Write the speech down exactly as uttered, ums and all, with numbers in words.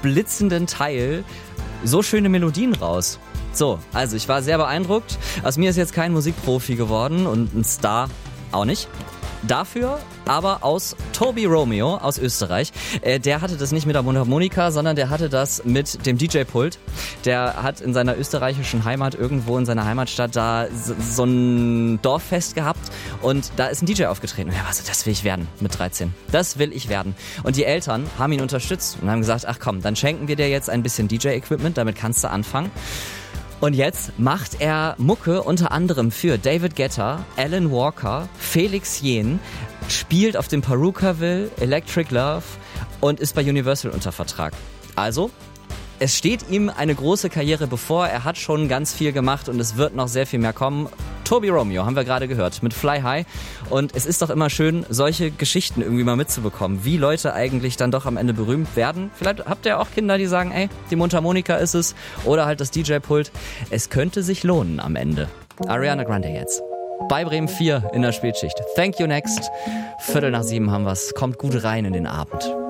blitzenden Teil so schöne Melodien raus. So, also ich war sehr beeindruckt. Aus mir ist jetzt kein Musikprofi geworden und ein Star auch nicht. Dafür aber aus Toby Romeo aus Österreich. Äh, der hatte das nicht mit der Mundharmonika, sondern der hatte das mit dem D J-Pult. Der hat in seiner österreichischen Heimat, irgendwo in seiner Heimatstadt, da so, so ein Dorffest gehabt und da ist ein D J aufgetreten. Und er war so, das will ich werden mit dreizehn. Das will ich werden. Und die Eltern haben ihn unterstützt und haben gesagt, ach komm, dann schenken wir dir jetzt ein bisschen D J-Equipment, damit kannst du anfangen. Und jetzt macht er Mucke unter anderem für David Guetta, Alan Walker, Felix Jähn, spielt auf dem Pharrukaville, Electric Love und ist bei Universal unter Vertrag. Also, es steht ihm eine große Karriere bevor, er hat schon ganz viel gemacht und es wird noch sehr viel mehr kommen. Toby Romeo haben wir gerade gehört mit Fly High und es ist doch immer schön, solche Geschichten irgendwie mal mitzubekommen, wie Leute eigentlich dann doch am Ende berühmt werden. Vielleicht habt ihr auch Kinder, die sagen, ey, die Mundharmonika ist es oder halt das D J-Pult. Es könnte sich lohnen am Ende. Ariana Grande jetzt. Bei Bremen vier in der Spätschicht. Thank you next. Viertel nach sieben haben wir's. Kommt gut rein in den Abend.